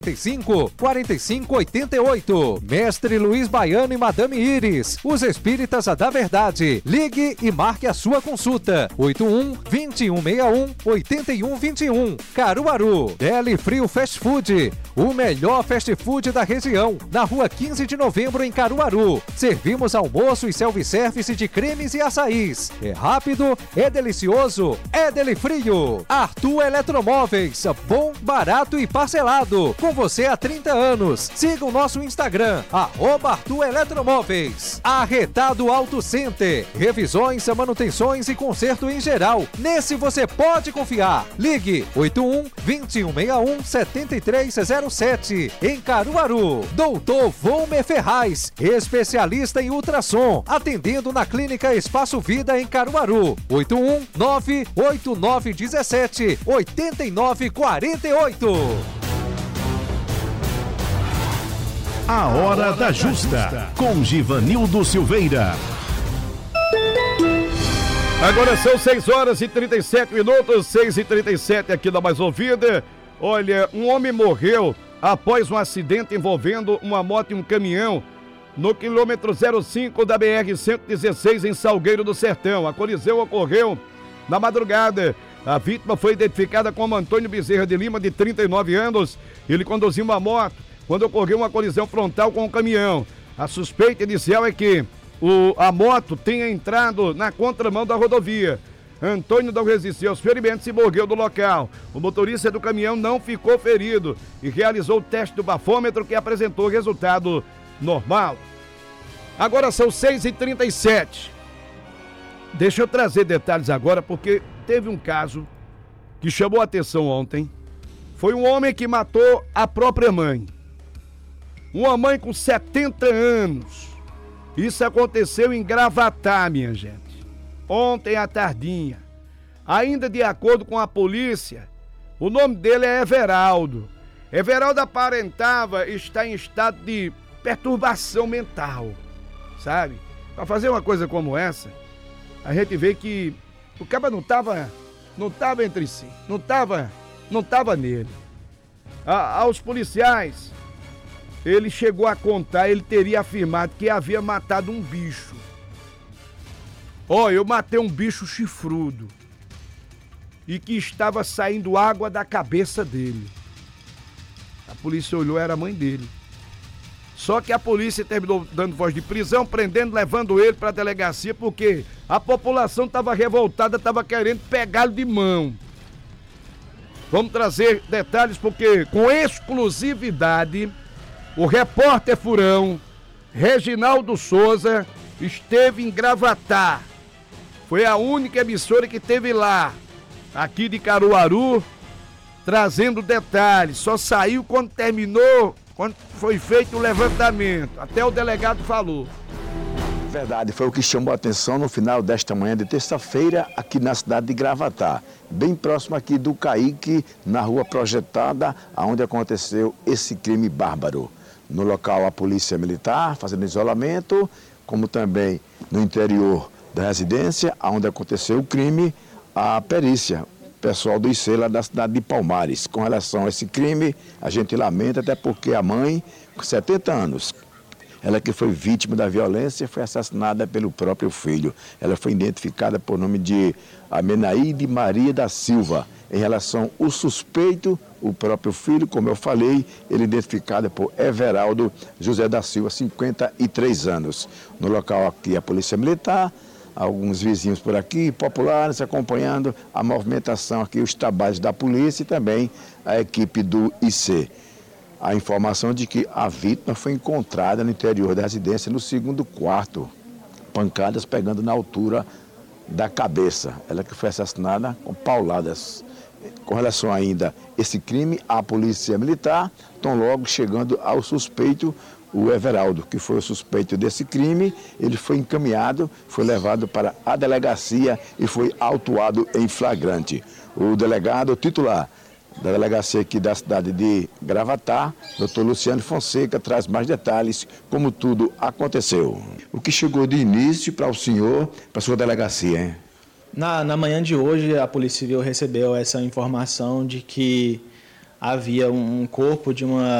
4588. Mestre Luiz Baiano e Madame Iris, os espíritas da verdade. Ligue e marque a sua consulta. 81-2161-8121. Caruaru. Deli Frio Fast Food, o melhor fast food da região, na rua 15 de novembro em Caruaru. Servimos almoço e self-service de cremes e açaís. É rápido, é delicioso, é Deli Frio. Arthur Eletromóveis, bom, barato e parcelado. Com você há 30 anos. Siga o nosso Instagram, @Arthur Eletromóveis. Arretado Auto Center. Revisões, manutenções e conserto em geral. Nesse você pode confiar. Ligue 81-2161-7307. Em Caruaru. Doutor Volmer Ferraz, especialista em ultrassom. Atendendo na Clínica Espaço Vida em Caruaru. 81-98917-8948. A Hora da Justa, com Givanildo Silveira. Agora são 6h37, 6h37 aqui da Mais Ouvida. Olha, um homem morreu após um acidente envolvendo uma moto e um caminhão no quilômetro 05 da BR-116 em Salgueiro do Sertão. A colisão ocorreu na madrugada. A vítima foi identificada como Antônio Bezerra de Lima, de 39 anos. Ele conduzia uma moto quando ocorreu uma colisão frontal com o caminhão. A suspeita inicial é que a moto tenha entrado na contramão da rodovia. Antônio não resistiu aos ferimentos e morreu do local. O motorista do caminhão não ficou ferido e realizou o teste do bafômetro, que apresentou resultado normal. Agora são 6h37. Deixa eu trazer detalhes agora, porque teve um caso que chamou a atenção ontem. Foi um homem que matou a própria mãe. Uma mãe com 70 anos. Isso aconteceu em Gravatá, minha gente. Ontem à tardinha. Ainda de acordo com a polícia, o nome dele é Everaldo. Everaldo aparentava estar em estado de perturbação mental, sabe? Para fazer uma coisa como essa, a gente vê que o cara não tava entre si, não tava nele. Aos policiais, ele chegou a contar, ele teria afirmado que havia matado um bicho. Eu matei um bicho chifrudo e que estava saindo água da cabeça dele. A polícia olhou, era a mãe dele. Só que a polícia terminou dando voz de prisão, prendendo, levando ele para a delegacia, porque a população estava revoltada, estava querendo pegá-lo de mão. Vamos trazer detalhes, porque com exclusividade, o repórter Furão, Reginaldo Souza, esteve em Gravatá. Foi a única emissora que esteve lá, aqui de Caruaru, trazendo detalhes. Só saiu quando terminou, quando foi feito o levantamento. Até o delegado falou. Verdade, foi o que chamou a atenção no final desta manhã de terça-feira, aqui na cidade de Gravatá, bem próximo aqui do Caique, na rua Projetada, onde aconteceu esse crime bárbaro. No local, a polícia militar fazendo isolamento, como também no interior da residência, onde aconteceu o crime, a perícia, pessoal do IC lá da cidade de Palmares. Com relação a esse crime, a gente lamenta, até porque a mãe, com 70 anos, ela que foi vítima da violência, foi assassinada pelo próprio filho. Ela foi identificada por nome de Amenaíde Maria da Silva. Em relação ao suspeito, o próprio filho, como eu falei, ele identificado por Everaldo José da Silva, 53 anos. No local aqui, a Polícia Militar, alguns vizinhos por aqui, populares, acompanhando a movimentação aqui, os trabalhos da polícia e também a equipe do IC. A informação de que a vítima foi encontrada no interior da residência, no segundo quarto, pancadas pegando na altura da cabeça. Ela que foi assassinada com pauladas. Com relação ainda a esse crime, a polícia militar estão logo chegando ao suspeito, o Everaldo, que foi o suspeito desse crime. Ele foi encaminhado, foi levado para a delegacia e foi autuado em flagrante. O delegado titular da delegacia aqui da cidade de Gravatá, Dr. Luciano Fonseca, traz mais detalhes como tudo aconteceu. O que chegou de início para o senhor, para a sua delegacia, hein? Na manhã de hoje, a Polícia Civil recebeu essa informação de que havia um corpo de uma